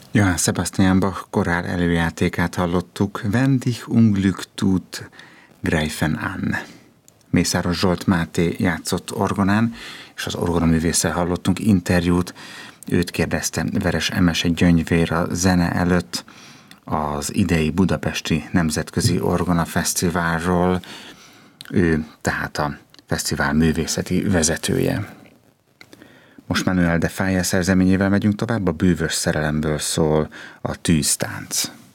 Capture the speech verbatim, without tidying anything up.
Johann Sebastian Bach korál előjátékát hallottuk, Wenn dich Unglück tut, greifen an. Mészáros Zsolt Máté játszott orgonán, és az orgonaművésszel hallottunk interjút. Őt kérdezte Veres Emese Gyöngyvér a zene előtt az idei budapesti nemzetközi orgona fesztiválról. Ő tehát a fesztivál művészeti vezetője. Most Manuel de Falla szerzeményével megyünk tovább, a Bűvös szerelemből szól a Tűztánc.